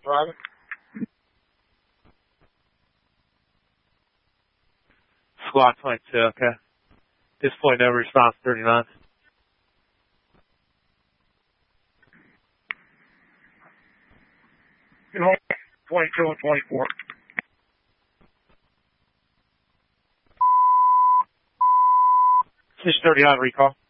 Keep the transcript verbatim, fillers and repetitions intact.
private. Squad twenty-two, okay. This point, no response, thirty-nine. You know, twenty-two and twenty-four. six thirty-nine recall.